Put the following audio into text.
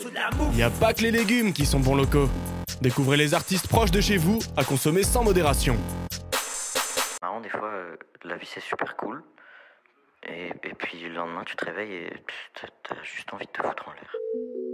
Il n'y a pas que les légumes qui sont bons locaux. Découvrez les artistes proches de chez vous, à consommer sans modération. Marrant, des fois, la vie c'est super cool. Et puis le lendemain, tu te réveilles et t'as juste envie de te foutre en l'air.